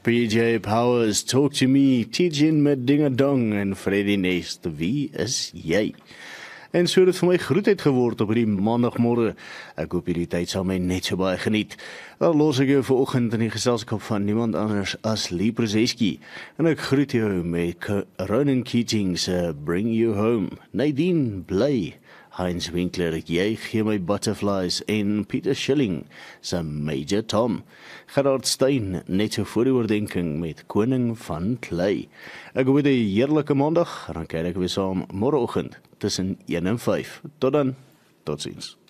PJ Powers, Talk to Me, Tijin met Dingadong en Freddy Nest, wie is jy? En so het vir my groetheid geword op die maandagmorgen. Ek hoop hierdie tyd sal my net so baie geniet. Wel los ek jou vanoggend in die geselskap van niemand anders as Lee Brzezinski. En ek groet jou met Ronan Keating's Bring You Home. Nadine Bly, Heinz Winkler, Jy Gee My Butterflies en Peter Schilling se Major Tom. Gerard Stein, net so voor die oordenking met Koning van Klei. Ek hoop 'n heerlike maandag, dan kyk ek weer saam môreoggend tussen 1 en 5. Tot dan, totsiens.